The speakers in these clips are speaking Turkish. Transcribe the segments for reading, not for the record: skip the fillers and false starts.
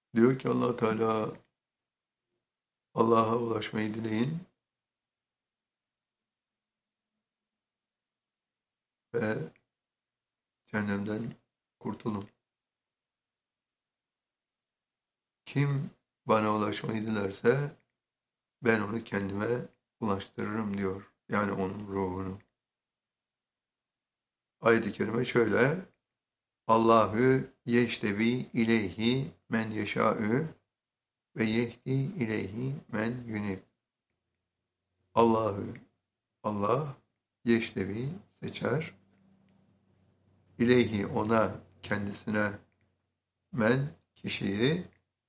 Diyor ki Allah Teala, Allah'a ulaşmayı dileyin ve cehennemden kurtulun. Kim bana ulaşmayı dilerse ben onu kendime ulaştırırım diyor. Yani onun ruhunu. Ayet-i kerime şöyle: Allahu yeştebi ileyhi men yeşâ'ü ve yehdi ileyhi men yunib. Allahu, Allah yeştebi seçer, ileyhi ona, kendisine, men kişiyi,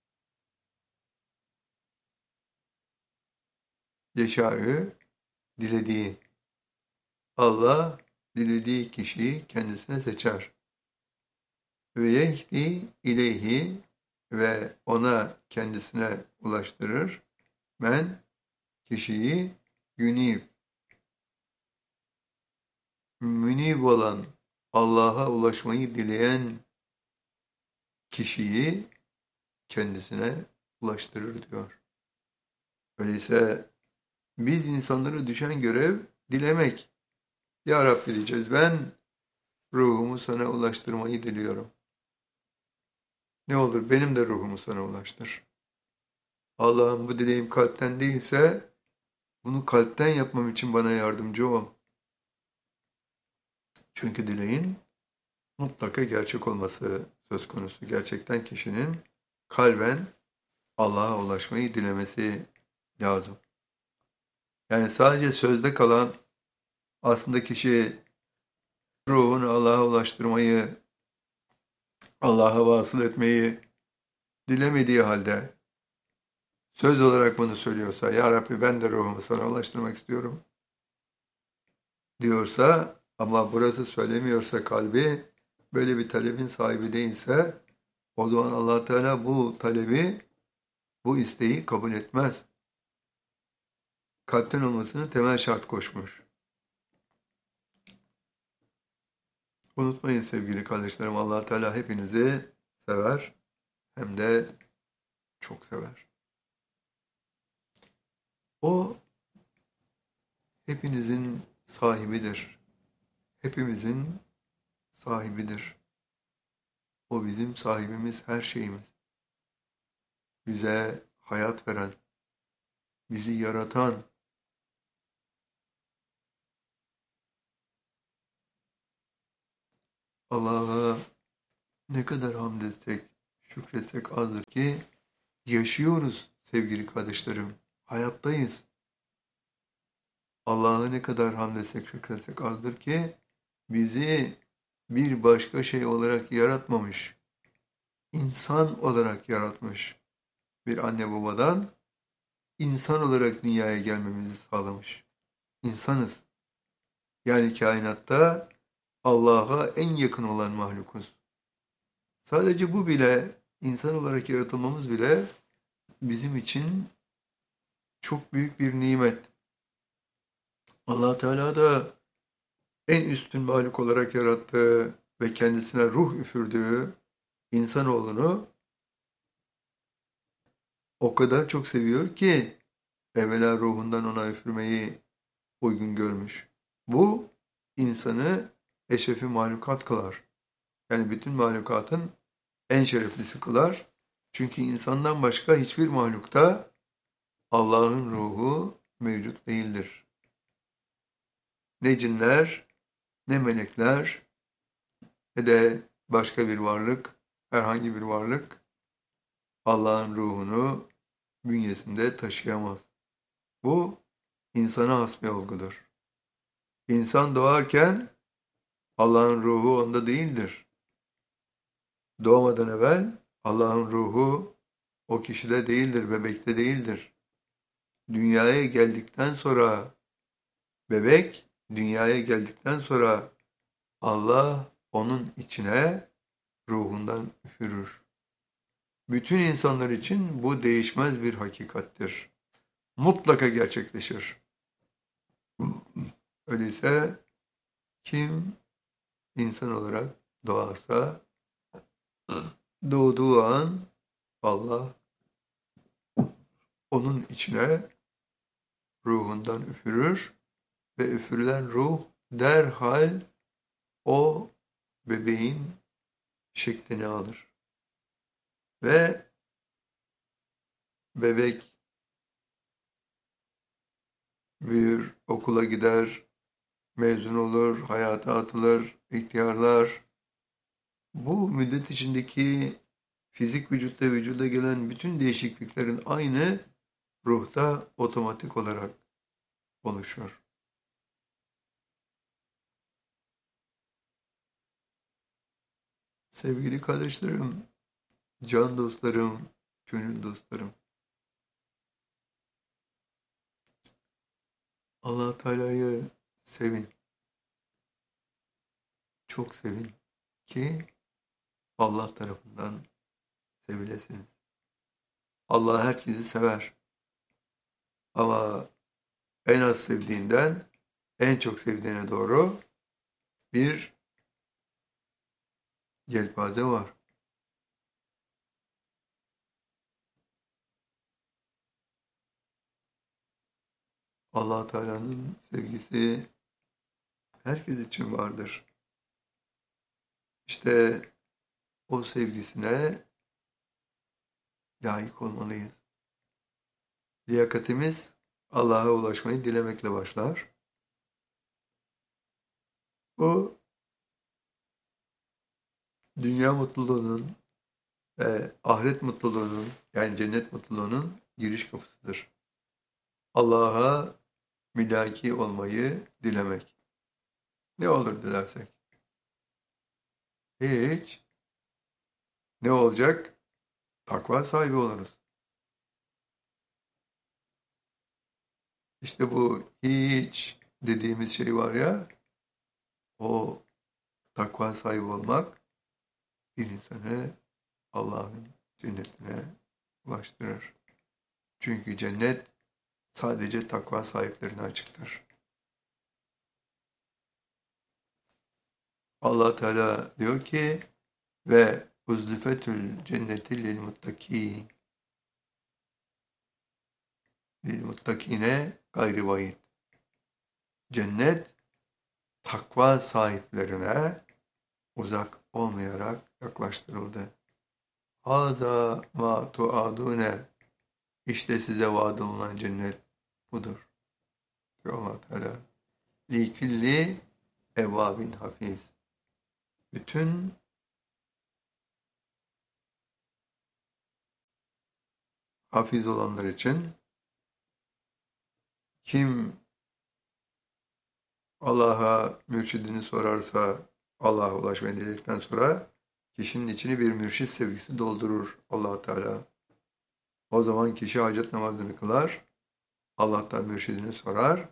yeşâ'ü dilediği. Allah dilediği kişiyi kendisine seçer. Ve yehdi ileyhi ve ona, kendisine ulaştırır. Men kişiyi yunib, münib olan, Allah'a ulaşmayı dileyen kişiyi kendisine ulaştırır diyor. Öyleyse biz insanlara düşen görev dilemek. Ya Rabbi diyeceğiz, ben ruhumu sana ulaştırmayı diliyorum. Ne olur benim de ruhumu sana ulaştır. Allah'ım, bu dileğim kalpten değilse bunu kalpten yapmam için bana yardımcı ol. Çünkü dileğin mutlaka gerçek olması söz konusu. Gerçekten kişinin kalben Allah'a ulaşmayı dilemesi lazım. Yani sadece sözde kalan, aslında kişi ruhunu Allah'a ulaştırmayı, Allah'a vasıl etmeyi dilemediği halde söz olarak bunu söylüyorsa, Ya Rabbi ben de ruhumu sana ulaştırmak istiyorum diyorsa ama burası söylemiyorsa, kalbi böyle bir talebin sahibi değilse, o zaman Allah Teala bu talebi, bu isteği kabul etmez. Kalpten olmasını temel şart koşmuş. Unutmayın sevgili kardeşlerim, Allah Teala hepinizi sever, hem de çok sever. O hepinizin sahibidir. Hepimizin sahibidir. O bizim sahibimiz, her şeyimiz. Bize hayat veren, bizi yaratan, Allah'a ne kadar hamd etsek, şükretsek azdır ki yaşıyoruz sevgili kardeşlerim. Hayattayız. Allah'a ne kadar hamd etsek, şükretsek azdır ki bizi bir başka şey olarak yaratmamış. İnsan olarak yaratmış. Bir anne babadan insan olarak dünyaya gelmemizi sağlamış. İnsanız. Yani kainatta Allah'a en yakın olan mahlukuz. Sadece bu bile, insan olarak yaratılmamız bile bizim için çok büyük bir nimet. Allah Teala da en üstün mahluk olarak yarattığı ve kendisine ruh üfürdüğü insanoğlunu o kadar çok seviyor ki evvela ruhundan ona üfürmeyi uygun görmüş. Bu insanı eşrefi mahlukat kılar. Yani bütün mahlukatın en şereflisi kılar. Çünkü insandan başka hiçbir mahlukta Allah'ın ruhu mevcut değildir. Ne cinler, ne melekler, ne de başka bir varlık, herhangi bir varlık Allah'ın ruhunu bünyesinde taşıyamaz. Bu insana has bir olgudur. İnsan doğarken Allah'ın ruhu onda değildir. Doğmadan evvel Allah'ın ruhu o kişide değildir, bebekte değildir. Dünyaya geldikten sonra, bebek dünyaya geldikten sonra Allah onun içine ruhundan üfürür. Bütün insanlar için bu değişmez bir hakikattir. Mutlaka gerçekleşir. Öyleyse kim insan olarak doğarsa doğduğu an Allah onun içine ruhundan üfürür ve üfürülen ruh derhal o bebeğin şeklini alır. Ve bebek büyür, okula gider, mezun olur, hayata atılır, ihtiyarlar. Bu müddet içindeki fizik vücutta vücuda gelen bütün değişikliklerin aynı ruhta otomatik olarak oluşur. Sevgili kardeşlerim, can dostlarım, gönül dostlarım, Allah Teala'yı sevin, çok sevin ki Allah tarafından sevilesiniz. Allah herkesi sever ama en az sevdiğinden en çok sevdiğine doğru bir yelpaze var. Allah Teala'nın sevgisi herkes için vardır. İşte o sevgisine layık olmalıyız. Liyakatimiz Allah'a ulaşmayı dilemekle başlar. Bu dünya mutluluğunun ve ahiret mutluluğunun yani cennet mutluluğunun giriş kapısıdır. Allah'a mülaki olmayı dilemek. Ne olur dilersek? Hiç. Ne olacak? Takva sahibi oluruz. İşte bu hiç dediğimiz şey var ya, o takva sahibi olmak bir insanı Allah'ın cennetine ulaştırır. Çünkü cennet sadece takva sahiplerine açıktır. Allah Teala diyor ki ve uzlifetül cenneti lil muttakine gayri vaid. Cennet takva sahiplerine uzak olmayarak yaklaştırıldı. Haza ma tuadune, işte size vaad olunan cennet budur diyor Allah Teala. Likilli evvabin hafiz. Bütün hafiz olanlar için kim Allah'a mürşidini sorarsa Allah'a ulaşmayı diledikten sonra kişinin içini bir mürşit sevgisi doldurur Allah Teala. O zaman kişi hacet namazını kılar, Allah'tan mürşidini sorar,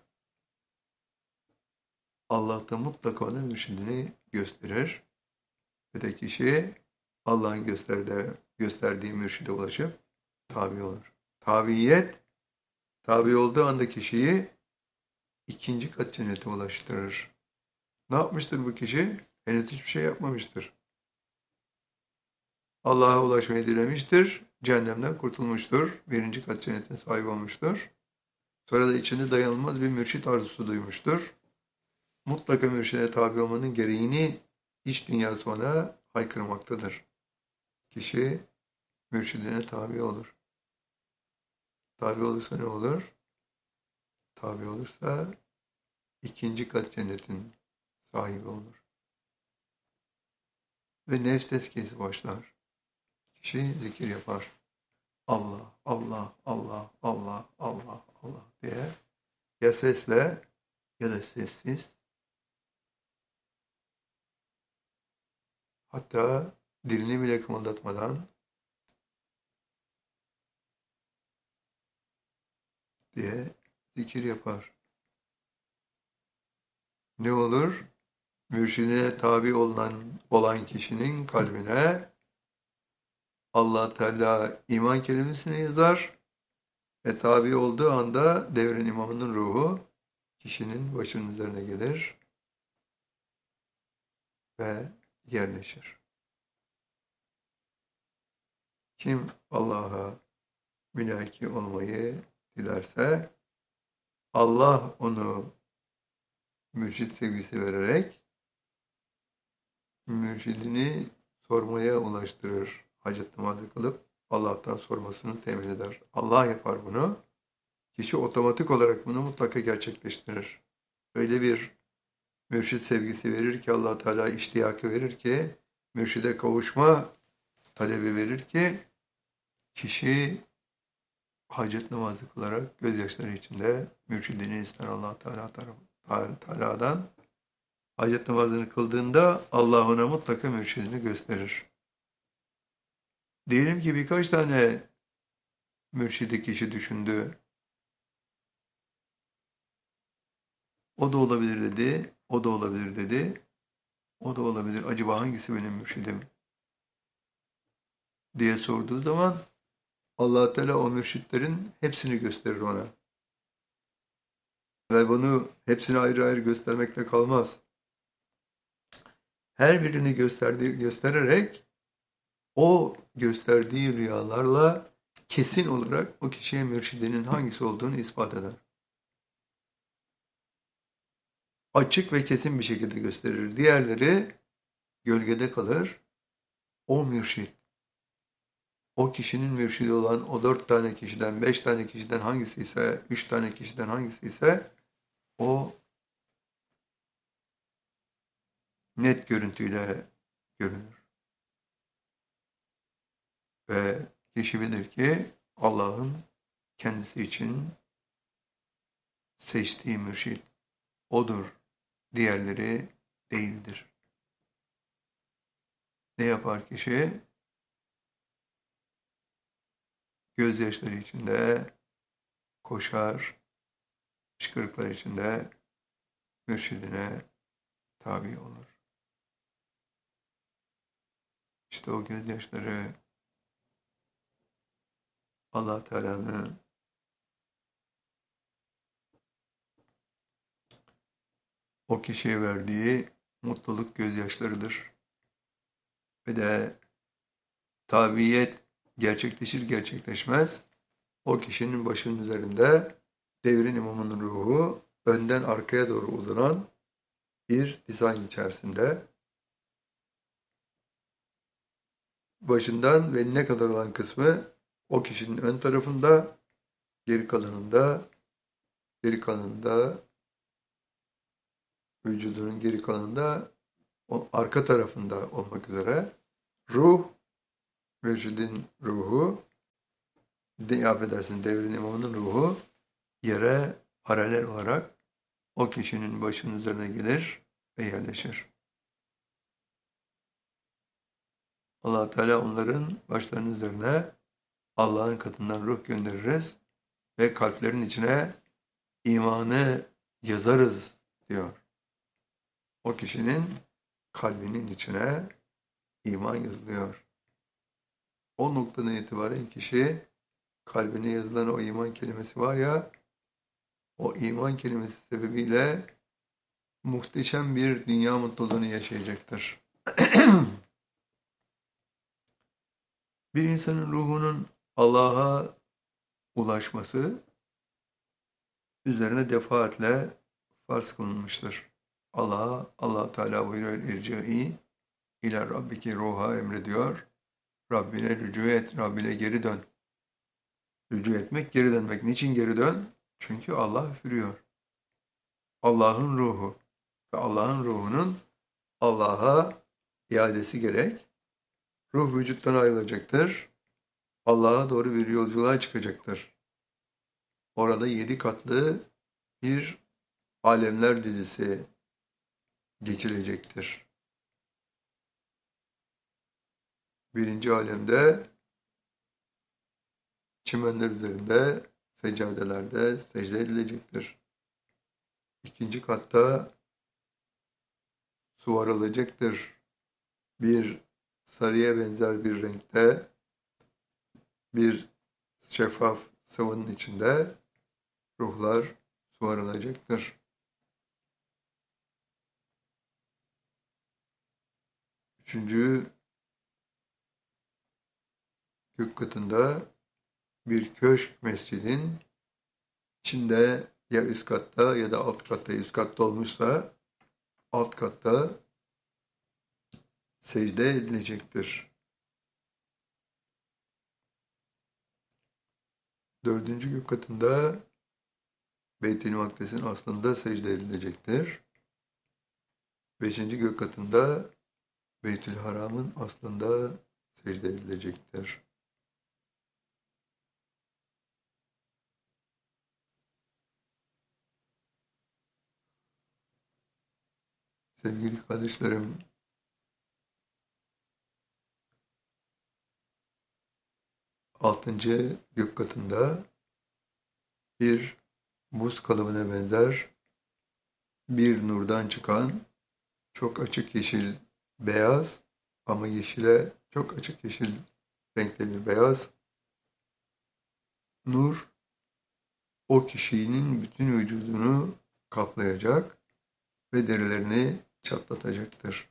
Allah da mutlaka ona mürşidini gösterir ve de kişi Allah'ın gösterdiği mürşide ulaşıp tabi olur. Tabiyet, tabi olduğu anda kişiyi ikinci kat cennete ulaştırır. Ne yapmıştır bu kişi? Henüz hiçbir şey yapmamıştır. Allah'a ulaşmayı dilemiştir, cehennemden kurtulmuştur, birinci kat cennetin sahibi olmuştur. Sonra da içinde dayanılmaz bir mürşit arzusu duymuştur. Mutlaka mürşide tabi olmanın gereğini iç dünyası ona haykırmaktadır. Kişi mürşidine tabi olur. Tabi olursa ne olur? Tabi olursa ikinci kat cennetin sahibi olur. Ve nefs tezkiyesi başlar. Kişi zikir yapar. Allah, Allah, Allah, Allah, Allah, Allah diye ya sesle ya da sessiz, hatta dilini bile kımıldatmadan diye zikir yapar. Ne olur? Mürşidine tabi olan kişinin kalbine Allah Teala iman kelimesini yazar ve tabi olduğu anda devrin imamının ruhu kişinin başının üzerine gelir ve yerleşir. Kim Allah'a mülaki olmayı dilerse Allah onu mürşit sevgisi vererek mürşidini sormaya ulaştırır. Hacet namazı kılıp Allah'tan sormasını temin eder. Allah yapar bunu. Kişi otomatik olarak bunu mutlaka gerçekleştirir. Öyle bir mürşit sevgisi verir ki Allah Teala iştiyakı verir ki mürşide kavuşma talebi verir ki kişi hacet namazı kılarak gözyaşları içinde mürşidini ister Allah Teala'dan. Hacet namazını kıldığında Allah ona mutlaka mürşidini gösterir. Diyelim ki birkaç tane mürşidi kişi düşündü. O da olabilir dedi, o da olabilir dedi, o da olabilir. Acaba hangisi benim mürşidim diye sorduğu zaman Allah Teala o mürşitlerin hepsini gösterir ona. Ve bunu hepsini ayrı ayrı göstermekle kalmaz. Her birini göstererek o gösterdiği rüyalarla kesin olarak o kişiye mürşidinin hangisi olduğunu ispat eder. Açık ve kesin bir şekilde gösterir. Diğerleri gölgede kalır. O mürşit, o kişinin mürşidi olan o 4 tane kişiden, 5 tane kişiden hangisi ise, 3 tane kişiden hangisi ise o net görüntüyle görünür. Ve kişi bilir ki Allah'ın kendisi için seçtiği mürşit odur. Diğerleri değildir. Ne yapar kişi? Gözyaşları içinde koşar, hıçkırıklar içinde mürşidine tabi olur. İşte o gözyaşları Allah Teala'nın o kişiye verdiği mutluluk gözyaşlarıdır. Ve de tabiyet gerçekleşir gerçekleşmez o kişinin başının üzerinde devrin imamının ruhu önden arkaya doğru uzanan bir dizayn içerisinde başından ve eline kadar olan kısmı o kişinin ön tarafında, geri kalanında vücudunun geri kalanında o arka tarafında olmak üzere ruh, mürşidin ruhu, affedersin devrin imamının ruhu yere paralel olarak o kişinin başının üzerine gelir ve yerleşir. Allah Teala onların başlarının üzerine Allah'ın katından ruh göndeririz ve kalplerin içine imanı yazarız diyor. O kişinin kalbinin içine iman yazılıyor. O noktadan itibaren kişi kalbine yazılan o iman kelimesi var ya, o iman kelimesi sebebiyle muhteşem bir dünya mutluluğunu yaşayacaktır. Bir insanın ruhunun Allah'a ulaşması üzerine defaatle farz kılınmıştır. Allah Teala buyuruyor irci'i ila rabbiki ruha emrediyor. Rabbine rücu et, Rabbine geri dön. Rücu etmek, geri dönmek. Niçin geri dön? Çünkü Allah üfürüyor. Allah'ın ruhu ve Allah'ın ruhunun Allah'a iadesi gerek. Ruh vücuttan ayrılacaktır. Allah'a doğru bir yolculuğa çıkacaktır. Orada 7 katlı bir alemler dizisi geçilecektir. Birinci alemde çimenler üzerinde, seccadelerde secde edilecektir. İkinci katta su varılacaktır. Bir sarıya benzer bir renkte bir şeffaf sıvının içinde ruhlar su varılacaktır. Üçüncü gök katında bir köşk mescidin içinde ya üst katta ya da alt katta, üst katta olmuşsa alt katta secde edilecektir. Dördüncü gök katında Beyt-i Makdes'in aslında secde edilecektir. Beşinci gök katında Beytül Haram'ın aslında secde edilecektir. Sevgili kardeşlerim, altıncı gök katında bir buz kalıbına benzer bir nurdan çıkan çok açık yeşil beyaz ama yeşile çok açık yeşil renkte bir beyaz nur o kişinin bütün vücudunu kaplayacak ve derilerini çatlatacaktır.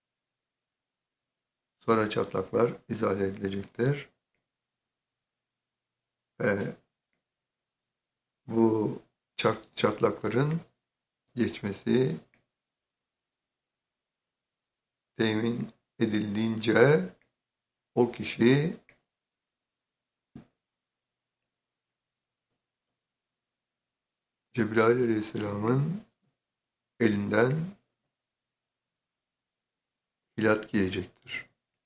Sonra çatlaklar izale edilecektir ve bu çatlakların geçmesi temin edildiğince o kişi Cebrail Aleyhisselam'ın elinden hilat giyecektir.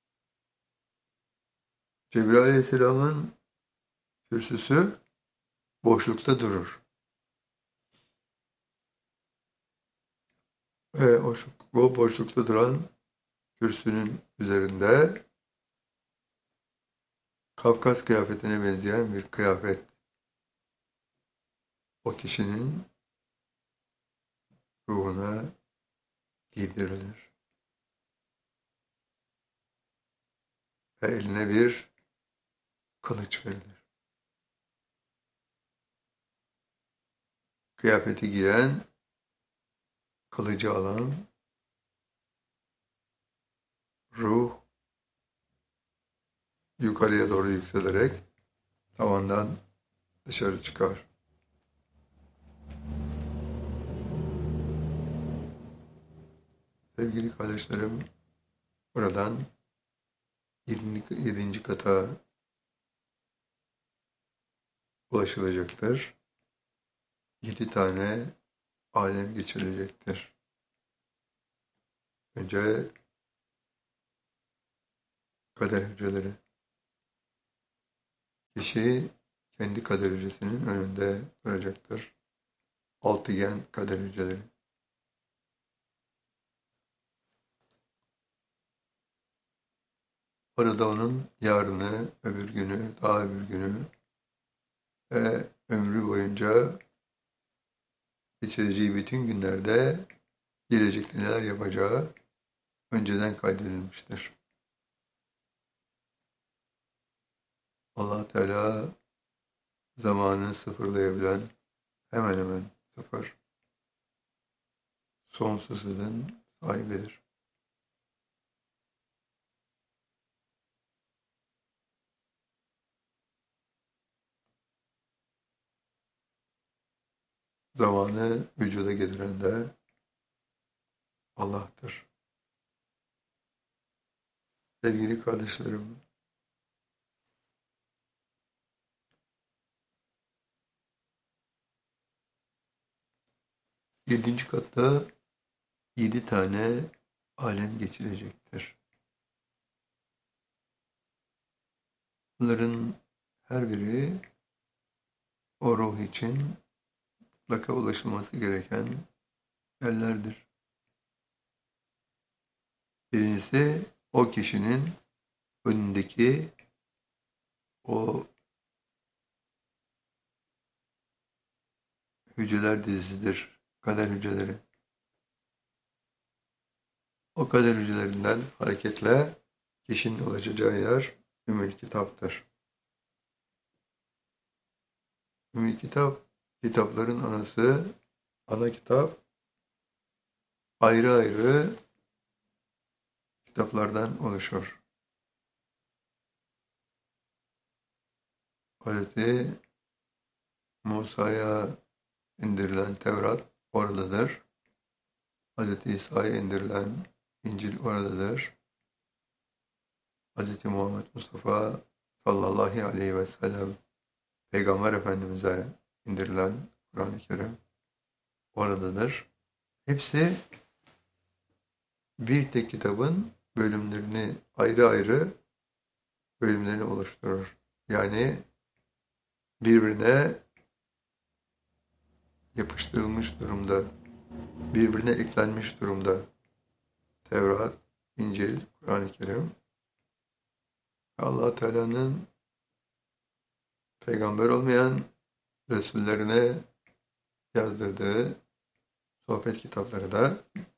Cebrail Aleyhisselam'ın kürsüsü boşlukta durur. Ve o boşlukta duran kürsünün üzerinde Kafkas kıyafetine benzeyen bir kıyafet o kişinin ruhuna giydirilir. Ve eline bir kılıç verilir. Kıyafeti giyen, kılıcı alan ruh yukarıya doğru yükselerek tavandan dışarı çıkar. Sevgili kardeşlerim, buradan 7. kata ulaşılacaktır. 7 tane alem geçilecektir. Önce kader hücreleri. Kişi kendi kader hücresinin önünde duracaktır. Altıgen kader hücreleri. Orada onun yarını, öbür günü, daha öbür günü ve ömrü boyunca geçireceği bütün günlerde gelecekte neler yapacağı önceden kaydedilmiştir. Allah Teala zamanı sıfırlayabilen, hemen hemen sıfır, sonsuz hızın sahibidir. Zamanı vücuda getiren de Allah'tır. Sevgili kardeşlerim, 7. katta 7 tane alem geçilecektir. Bunların her biri o ruh için mutlaka ulaşılması gereken yerlerdir. Birincisi o kişinin önündeki o hücreler dizisidir, kader hücreleri. O kader hücrelerinden hareketle kişinin ulaşacağı yer Ümmül Kitap'tır. Ümmül Kitap, kitapların anası, ana kitap ayrı ayrı kitaplardan oluşur. Hazreti Musa'ya indirilen Tevrat oradadır. Hazreti İsa'ya indirilen İncil oradadır. Hazreti Muhammed Mustafa sallallahu aleyhi ve sellem Peygamber Efendimiz'e indirilen Kur'an-ı Kerim oradadır. Hepsi bir tek kitabın bölümlerini ayrı ayrı bölümlerini oluşturur. Yani birbirine yapıştırılmış durumda, birbirine eklenmiş durumda. Tevrat, İncil, Kur'an-ı Kerim. Allah Teala'nın peygamber olmayan Resullerine yazdırdığı sohbet kitapları da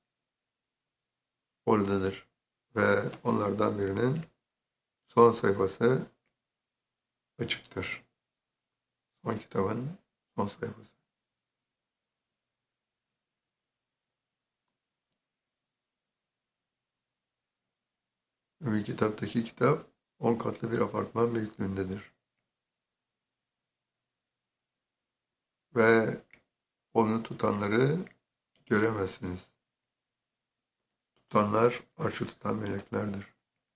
oradadır. Ve onlardan birinin son sayfası açıktır. Son kitabın son sayfası. Ve kitaptaki kitap 10 katlı bir apartman büyüklüğündedir. Ve onu tutanları göremezsiniz. Tutanlar arşı tutan meleklerdir.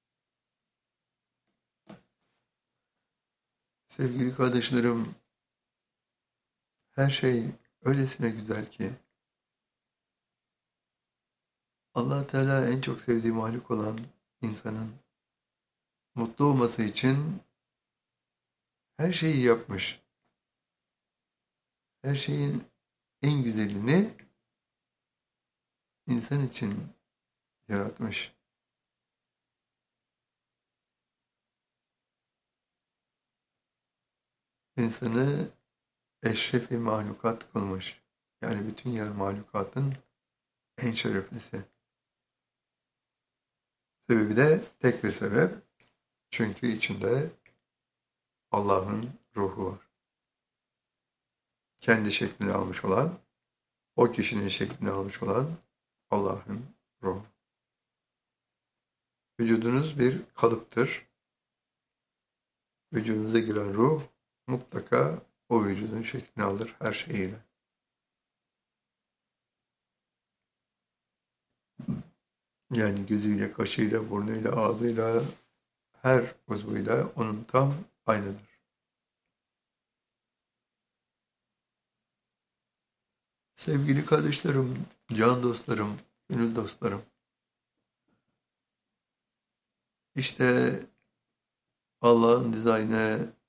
Sevgili kardeşlerim, her şey öylesine güzel ki Allah Teala en çok sevdiği mahluk olan insanın mutlu olması için her şeyi yapmış. Her şeyin en güzelini insan için yaratmış. İnsanı eşrefi mahlukat kılmış. Yani bütün yer mahlukatın en şereflisi. Sebebi de tek bir sebep. Çünkü içinde Allah'ın ruhu var. Kendi şeklini almış olan, o kişinin şeklini almış olan Allah'ın ruhu. Vücudunuz bir kalıptır. Vücudunuza giren ruh mutlaka o vücudun şeklini alır her şeyiyle. Yani gözüyle, kaşıyla, burnuyla, ağzıyla, her uzvuyla onun tam aynıdır. Sevgili kardeşlerim, can dostlarım, gönül dostlarım, işte Allah'ın dizaynı